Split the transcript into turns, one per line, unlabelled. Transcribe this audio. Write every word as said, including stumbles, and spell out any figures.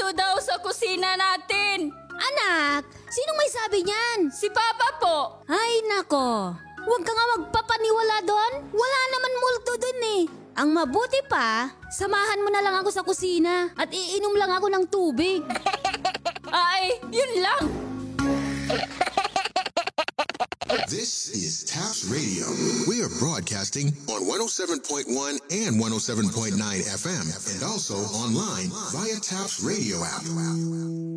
multo daw sa kusina natin.
Anak, sinong may sabi niyan?
Si Papa po.
Ay nako, huwag ka nga magpapaniwala doon. Wala naman multo doon eh. Ang mabuti pa, samahan mo na lang ako sa kusina at iinom lang ako ng tubig.
Ay, yun lang.
This is Taps Radio. We are broadcasting on one oh seven point one and one oh seven point nine F M and also online via Taps Radio app.